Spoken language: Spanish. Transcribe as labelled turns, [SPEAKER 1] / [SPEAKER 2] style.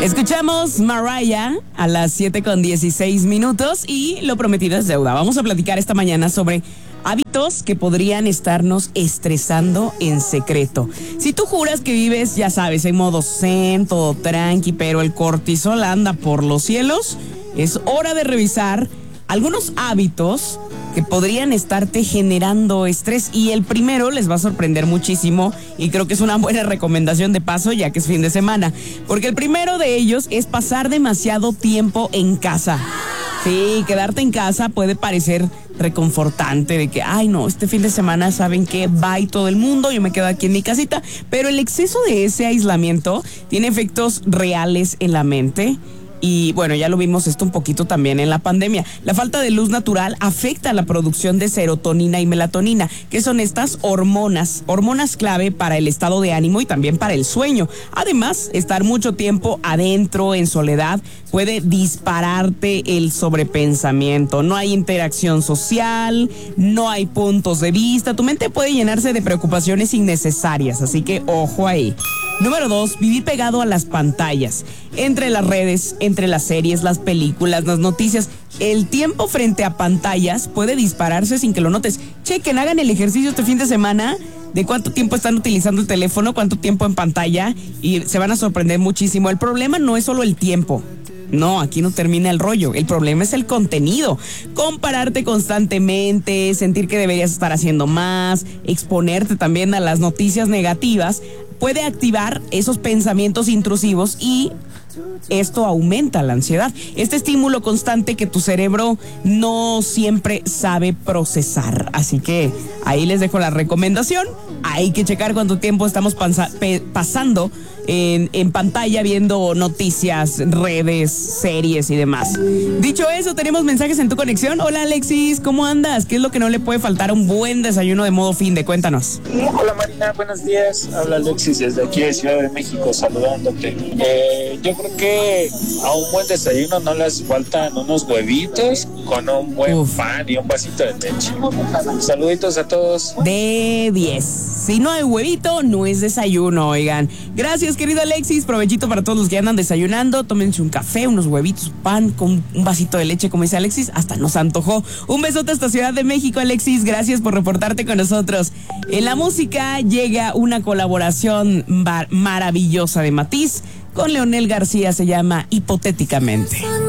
[SPEAKER 1] Escuchamos Mariah a las 7:16 y lo prometido es deuda. Vamos a platicar esta mañana sobre hábitos que podrían estarnos estresando en secreto. Si tú juras que vives, ya sabes, en modo zen, todo tranqui, pero el cortisol anda por los cielos, es hora de revisar algunos hábitos que podrían estarte generando estrés, y el primero les va a sorprender muchísimo y creo que es una buena recomendación de paso ya que es fin de semana, porque el primero de ellos es pasar demasiado tiempo en casa. Sí, quedarte en casa puede parecer reconfortante de que, ay no, este fin de semana saben que bye todo el mundo, yo me quedo aquí en mi casita, pero el exceso de ese aislamiento tiene efectos reales en la mente. Y bueno, ya lo vimos esto un poquito también en la pandemia. La falta de luz natural afecta la producción de serotonina y melatonina, que son estas hormonas clave para el estado de ánimo y también para el sueño. Además, estar mucho tiempo adentro, en soledad, puede dispararte el sobrepensamiento. No hay interacción social, no hay puntos de vista. Tu mente puede llenarse de preocupaciones innecesarias, así que ojo ahí. Número 2, vivir pegado a las pantallas. Entre las redes, entre las series, las películas, las noticias, el tiempo frente a pantallas puede dispararse sin que lo notes. Chequen, hagan el ejercicio este fin de semana de cuánto tiempo están utilizando el teléfono, cuánto tiempo en pantalla, y se van a sorprender muchísimo. El problema no es solo el tiempo. No, aquí no termina el rollo. El problema es el contenido. Compararte constantemente, sentir que deberías estar haciendo más, exponerte también a las noticias negativas, puede activar esos pensamientos intrusivos y esto aumenta la ansiedad. Este estímulo constante que tu cerebro no siempre sabe procesar. Así que ahí les dejo la recomendación. Hay que checar cuánto tiempo estamos pasando en pantalla viendo noticias, redes, series y demás. Dicho eso, tenemos mensajes en tu conexión. Hola Alexis, ¿cómo andas? ¿Qué es lo que no le puede faltar a un buen desayuno de modo fin de? Cuéntanos.
[SPEAKER 2] Hola Marina, buenos días. Habla Alexis desde aquí de Ciudad de México saludándote. Yo creo que a un buen desayuno no le hace faltan unos huevitos con un buen pan y un vasito de leche. Saluditos a todos.
[SPEAKER 1] De 10. Si no hay huevito, no es desayuno, oigan. Gracias, querido Alexis. Provechito para todos los que andan desayunando. Tómense un café, unos huevitos, pan con un vasito de leche, como dice Alexis. Hasta nos antojó. Un besote hasta Ciudad de México, Alexis. Gracias por reportarte con nosotros. En la música llega una colaboración maravillosa de Matiz con Leonel García. Se llama Hipotéticamente.